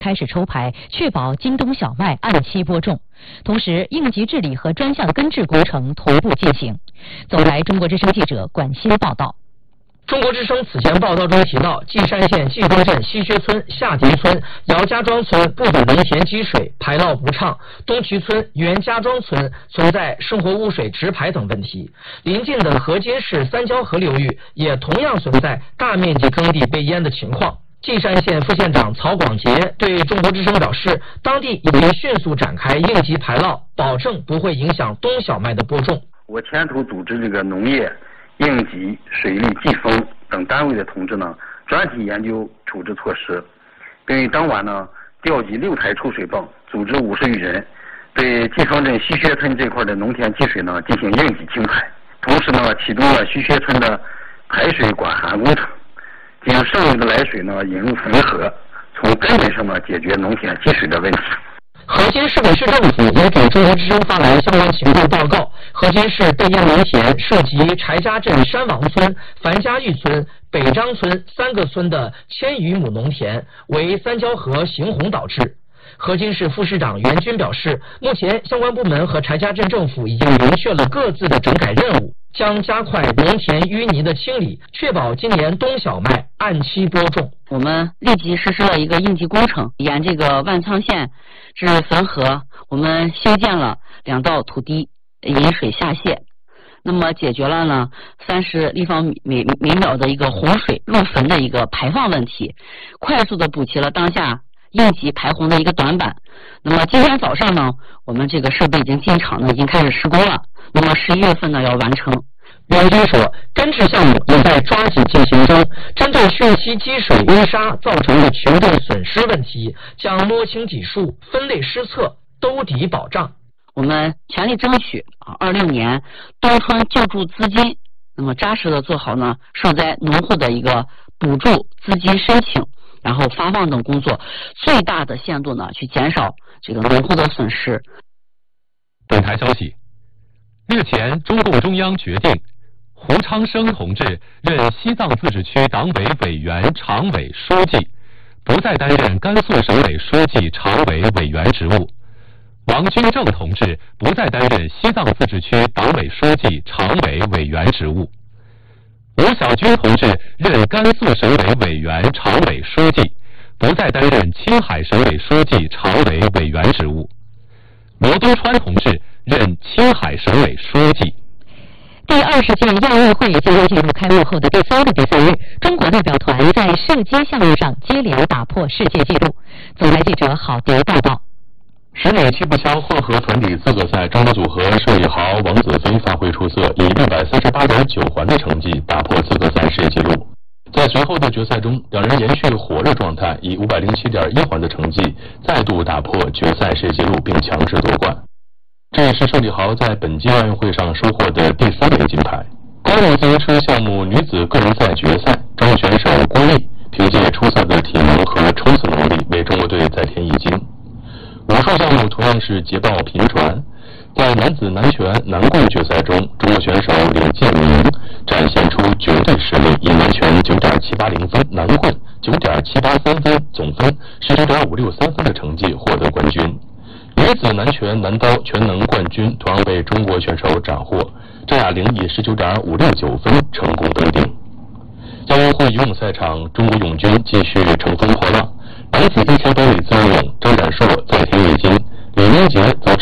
开始抽排，确保今冬小麦按期播种。同时，应急治理和专项根治工程同步进行。走来中国之声记者管欣报道。 中国之声此前报道中提到，稷山县稷东镇西薛村、下集村、姚家庄村部分农田积水排涝不畅，东渠村、袁家庄村存在生活污水直排等问题。邻近的河津市三交河流域也同样存在大面积耕地被淹的情况。稷山县副县长曹广杰对中国之声表示，当地已经迅速展开应急排涝，保证不会影响冬小麦的播种。 我牵头组织这个农业、应急、水利、季风等单位的同志呢，专题研究处置措施，并于当晚呢调集6台抽水泵，组织50余人，对季风镇西薛村这块的农田积水呢进行应急清排，同时呢启动了西薛村的排水管涵工程，将剩余的来水呢引入汾河，从根本上呢解决农田积水的问题。 河津市委市政府也给中国之声发来相关情况报告。河津市被淹农田涉及柴家镇山王村、樊家峪村、北张村3个村的1000余亩农田，为三交河行洪导致。河津市副市长袁军表示，目前相关部门和柴家镇政府已经明确了各自的整改任务，将加快农田淤泥的清理，确保今年冬小麦按期播种。 我们立即实施了一个应急工程，沿这个万沧县至汾河，我们修建了2道土堤引水下泄，那么解决了呢30立方米每秒的一个洪水入汾的一个排放问题，快速的补齐了当下应急排洪的一个短板。那么今天早上呢，我们这个设备已经进场呢，已经开始施工了。那么11月份呢要完成。 袁军说，根治项目也在抓紧进行中，针对汛期积水淤沙造成的群众损失问题，将摸清底数、分类施策、兜底保障。 我们全力争取26年冬春救助资金，那么扎实的做好呢受灾农户的一个补助资金申请，然后发放等工作，最大的限度呢去减少这个农户的损失。 本台消息，日前中共中央决定胡昌生同志任西藏自治区党委委员常委书记，不再担任甘肃省委书记常委委员职务。王军正同志不再担任西藏自治区党委书记常委委员职务。吴小军同志任甘肃省委委员常委书记，不再担任青海省委书记常委委员职务。罗东川同志任青海省委书记。 第20届亚运会即将进入开幕后的第3个比赛日，中国代表团在射击项目上接连打破世界纪录。总台记者郝迪报道。 10米气步枪混合团体资格赛，中国组合邵艺豪、王子飞发挥出色，以638.9环的成绩打破资格赛世界纪录。在随后的决赛中，两人延续火热状态，以507.1环的成绩再度打破决赛世界纪录，并强制夺冠。这也是邵艺豪在本届奥运会上收获的第3枚金牌。公路自行车项目女子个人赛决赛，中国选手郭丽凭借出色的体能和冲刺能力为中国队再添一金。武术项目同样是捷报频传，在男子南拳南棍决赛中，中国选手李建明展现出绝对实力，以南拳9.780分、南棍9.783分，总分19.563分的成绩获得冠军。女子南拳南刀全能冠军同样被中国选手斩获，张雅玲以19.569分成功登顶。亚运会游泳赛场，中国泳军继续乘风破浪。男子1000多米自由泳，张展硕再添一金，李明杰则